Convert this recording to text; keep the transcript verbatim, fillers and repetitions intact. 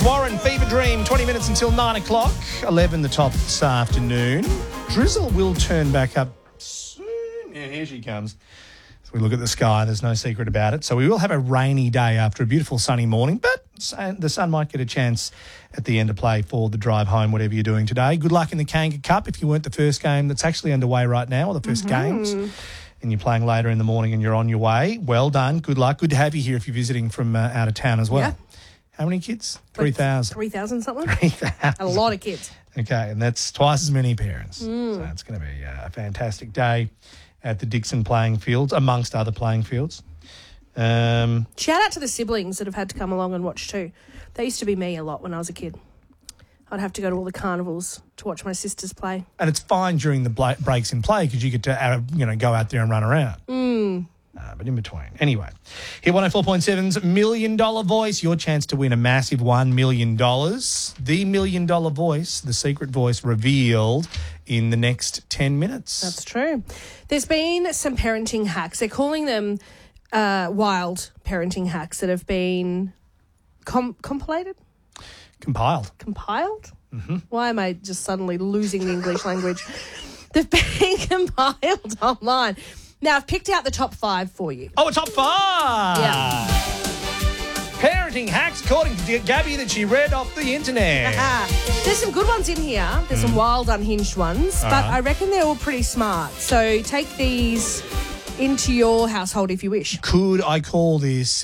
Warren, Fever Dream, twenty minutes until nine o'clock, eleven the top this afternoon. Drizzle will turn back up soon. Yeah, here she comes. As we look at the sky, there's no secret about it. So we will have a rainy day after a beautiful sunny morning, but the sun might get a chance at the end of play for the drive home, whatever you're doing today. Good luck in the Kanga Cup if you weren't the first game that's actually underway right now, or the first Mm-hmm. games, and you're playing later in the morning and you're on your way. Well done. Good luck. Good to have you here if you're visiting from uh, out of town as well. Yeah. How many kids? three thousand. three thousand something? three thousand. A lot of kids. Okay, and that's twice as many parents. Mm. So it's going to be uh, a fantastic day at the Dixon playing fields, amongst other playing fields. Um, Shout out to the siblings that have had to come along and watch too. That used to be me a lot when I was a kid. I'd have to go to all the carnivals to watch my sisters play. and it's fine during the bla- breaks in play because you get to uh, you know go out there and run around. Mm. Uh, but in between. Anyway, here one oh four point seven's Million Dollar Voice, your chance to win a massive one million dollars. The Million Dollar Voice, the secret voice revealed in the next ten minutes. That's true. There's been some parenting hacks. They're calling them uh, wild parenting hacks that have been com- compilated? Compiled. Compiled? Mm-hmm. Why am I just suddenly losing the English language? They've been compiled online. Now, I've picked out the top five for you. Oh, a top five! Yeah. Parenting hacks, according to Gabby, that she read off the internet. There's some good ones in here. There's some wild, unhinged ones, All but right. I reckon they're all pretty smart. So take these into your household if you wish. Could I call this